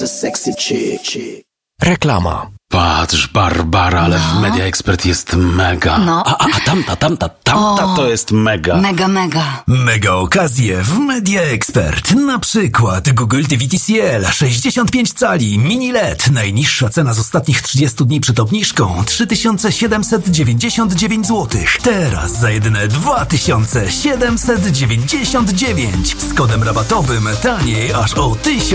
Sexy chick. Reklama. Patrz, Barbara, ale w Media Expert jest mega. No. A tamta to jest mega. Mega. Mega okazje w Media Expert. Na przykład Google TV TCL 65 cali mini LED. Najniższa cena z ostatnich 30 dni przed obniżką 3799 zł. Teraz za jedyne 2799 z kodem rabatowym taniej aż o 1000.